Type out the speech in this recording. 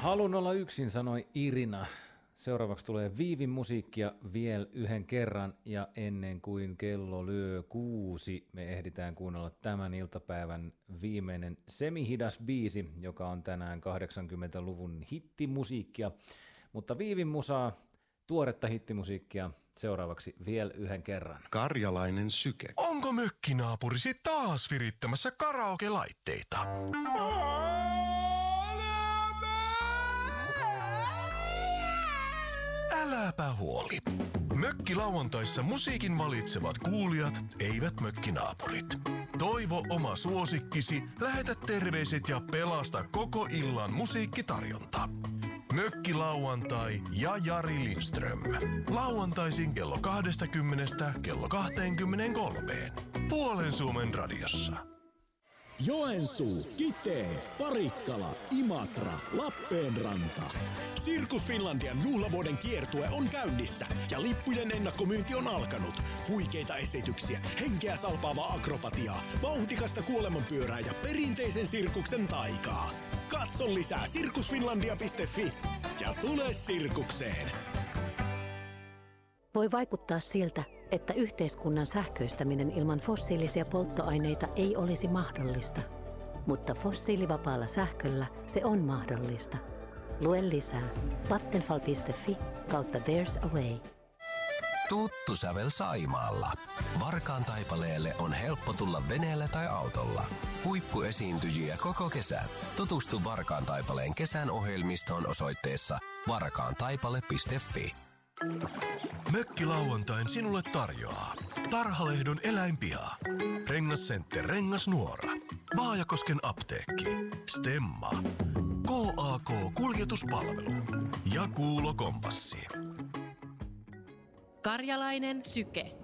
Halun olla yksin, sanoi Irina. Seuraavaksi tulee Viivin musiikkia vielä yhden kerran ja ennen kuin kello lyö 6, me ehditään kuunnella tämän iltapäivän viimeinen semihidas biisi, joka on tänään 80-luvun hittimusiikkia. Mutta Viivin musaa, tuoretta hittimusiikkia, seuraavaksi vielä yhden kerran. Karjalainen syke. Onko mökkinaapurisi taas virittämässä karaoke-laitteita? Äläpä huoli. Mökkilauantaissa musiikin valitsevat kuulijat, eivät mökkinaapurit. Toivo oma suosikkisi, lähetä terveiset ja pelasta koko illan musiikkitarjonta. Mökkilauantai ja Jari Lindström. Lauantaisin kello 20 kello 23. Puolen Suomen radiossa. Joensuu, Kitee, Parikkala, Imatra, Lappeenranta. Sirkus Finlandian juhlavuoden kiertue on käynnissä ja lippujen ennakkomyynti on alkanut. Huikeita esityksiä, henkeä salpaavaa akrobatiaa, vauhdikasta kuolemanpyörää ja perinteisen sirkuksen taikaa. Katso lisää sirkusfinlandia.fi ja tule sirkukseen! Voi vaikuttaa siltä, että yhteiskunnan sähköistäminen ilman fossiilisia polttoaineita ei olisi mahdollista. Mutta fossiilivapaalla sähköllä se on mahdollista. Lue lisää vattenfall.fi/there's a way. Tuttu sävel Saimaalla. Varkaan Taipaleelle on helppo tulla veneellä tai autolla. Huippuesiintyjiä koko kesän. Tutustu Varkaan Taipaleen kesän ohjelmistoon osoitteessa varkaantaipale.fi. Mökkilauantain sinulle tarjoaa Tarhalehdon eläinpiha, Rengascenter Rengasnuora, Vaajakosken apteekki, Stemma, KAK Kuljetuspalvelu ja Kuulo Kompassi. Karjalainen syke.